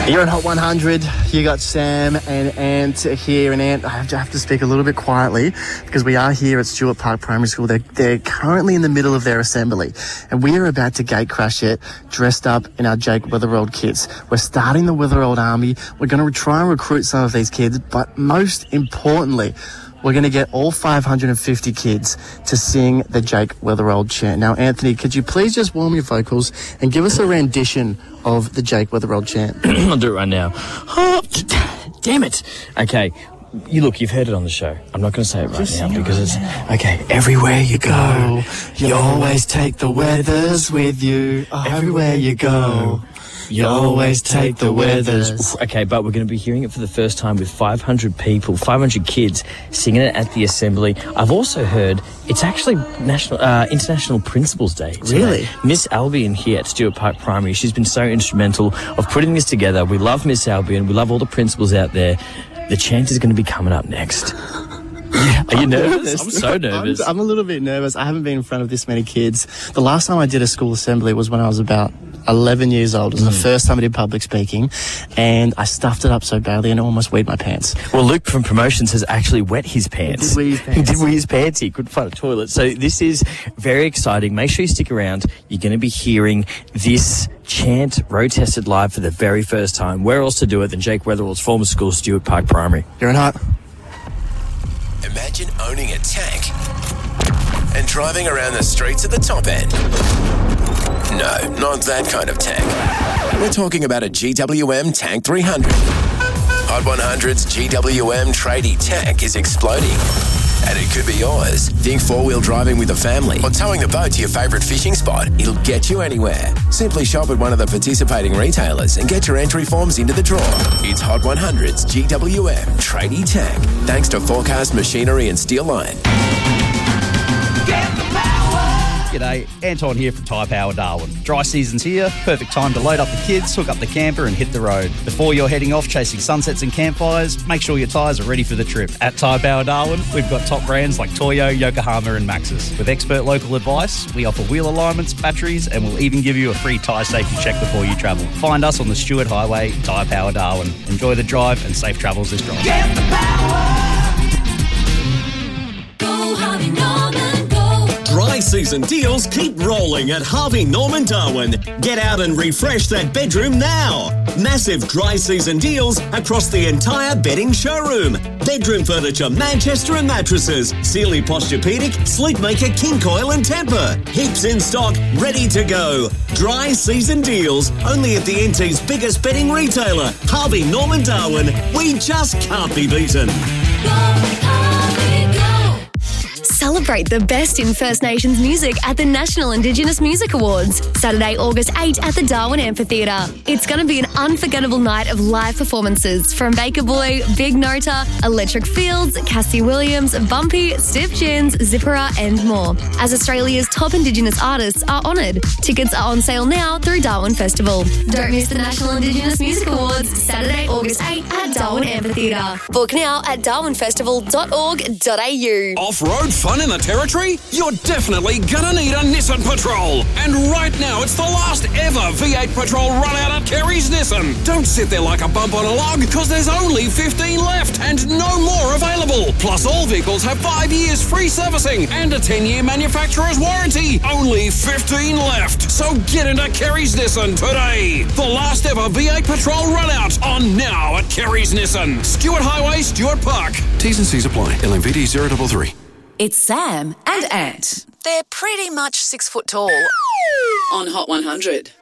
You're on Hot 100. You got Sam and Ant here. And Ant, I have to speak a little bit quietly because we are here at Stuart Park Primary School. They're currently in the middle of their assembly. And we are about to gate crash it, dressed up in our Jake Weatherald kits. We're starting the Weatherald Army. We're going to try and recruit some of these kids. But most importantly, we're going to get all 550 kids to sing the Jake Weatherald chant. Now, Anthony, could you please just warm your vocals and give us a rendition of the Jake Weatherald chant? I'll do it right now. Oh, damn it. Okay. You've heard it on the show. I'm not going to say it right now because it's... Okay. Everywhere you go, you always take the weathers with you. Everywhere you go, you always take the weathers. Okay, but we're going to be hearing it for the first time with 500 people, 500 kids singing it at the assembly. I've also heard it's actually International Principals Day today. Really? Miss Albion here at Stuart Park Primary, she's been so instrumental of putting this together. We love Miss Albion. We love all the principals out there. The chant is going to be coming up next. Are you nervous? I'm so nervous. I'm a little bit nervous. I haven't been in front of this many kids. The last time I did a school assembly was when I was about 11 years old. It was the first time I did public speaking, and I stuffed it up so badly and almost weed my pants. Well, Luke from Promotions has actually wet his pants. He did wee his pants. He couldn't find a toilet. So this is very exciting. Make sure you stick around. You're going to be hearing this chant road-tested live for the very first time. Where else to do it than Jake Weatherald's former school, Stuart Park Primary? You're in Hot. Imagine owning a tank and driving around the streets at the top end. No, not that kind of tank. We're talking about a GWM Tank 300. Hot 100's GWM tradie tank is exploding. And it could be yours. Think four-wheel driving with a family or towing the boat to your favourite fishing spot. It'll get you anywhere. Simply shop at one of the participating retailers and get your entry forms into the draw. It's Hot 100's GWM tradie tank, thanks to Forecast Machinery and Steel Line. Get the power! G'day, Anton here from Tyre Power Darwin. Dry season's here, perfect time to load up the kids, hook up the camper and hit the road. Before you're heading off chasing sunsets and campfires, make sure your tyres are ready for the trip. At Tyre Power Darwin, we've got top brands like Toyo, Yokohama and Maxxis. With expert local advice, we offer wheel alignments, batteries and we'll even give you a free tyre safety check before you travel. Find us on the Stuart Highway, Tyre Power Darwin. Enjoy the drive and safe travels this drive. Get the power! Go Harvey Norman, go! Dry season deals keep rolling at Harvey Norman Darwin. Get out and refresh that bedroom now. Massive dry season deals across the entire bedding showroom. Bedroom furniture, Manchester and mattresses, Sealy Posturepedic, Sleepmaker, King Coil and Tempur. Heaps in stock, ready to go. Dry season deals only at the NT's biggest bedding retailer, Harvey Norman Darwin. We just can't be beaten. Celebrate the best in First Nations music at the National Indigenous Music Awards, Saturday, August 8 at the Darwin Amphitheatre. It's going to be an unforgettable night of live performances from Baker Boy, Big Nota, Electric Fields, Cassie Williams, Bumpy, Stiff Gins, Zippera and more, as Australia's top Indigenous artists are honoured. Tickets are on sale now through Darwin Festival. Don't miss the National Indigenous Music Awards, Saturday, August 8 at Darwin Amphitheatre. Book now at darwinfestival.org.au. Off-road fun in the Territory? You're definitely gonna need a Nissan Patrol. And right now, it's the last ever V8 Patrol run out at Kerry's Nissan. Don't sit there like a bump on a log, because there's only 15 left and no more available. Plus, all vehicles have 5 years free servicing and a 10-year manufacturer's warranty. Only 15 left. So get into Kerry's Nissan today. The last ever V8 Patrol run out on now at Kerry's Nissan. Stuart Highway, Stuart Park. T's and C's apply. LMVD 033. It's Sam and Ant. They're pretty much 6 foot tall. On Hot 100.